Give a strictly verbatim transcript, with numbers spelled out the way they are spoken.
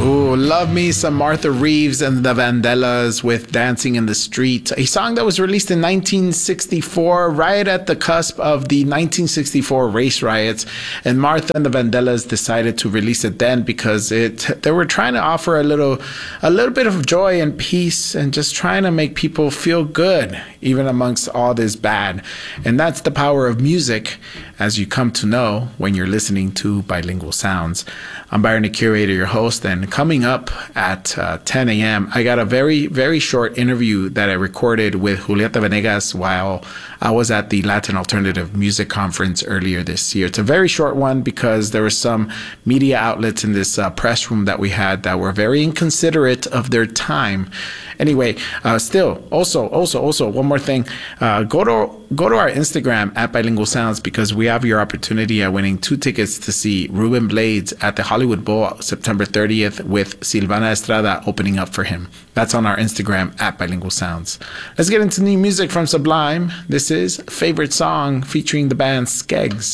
Ooh, love me some Martha Reeves and the Vandellas with Dancing in the Street, a song that was released in nineteen sixty-four, right at the cusp of the nineteen sixty-four race riots. And Martha and the Vandellas decided to release it then because it they were trying to offer a little a little bit of joy and peace and just trying to make people feel good, even amongst all this bad. And that's the power of music, as you come to know when you're listening to Bilingual Sounds. I'm Byron the Curator, your host, and coming up at uh, ten a.m., I got a very, very short interview that I recorded with Julieta Venegas while I was at the Latin Alternative Music Conference earlier this year. It's a very short one because there were some media outlets in this uh, press room that we had that were very inconsiderate of their time. Anyway, uh, still, also, also, also, one more thing. Uh, go to go to our Instagram at Bilingual Sounds because we have your opportunity at winning two tickets to see Ruben Blades at the Hollywood Bowl September thirtieth with Silvana Estrada opening up for him. That's on our Instagram at Bilingual Sounds. Let's get into new music from Sublime. This is Favorite Song featuring the band Skeggs.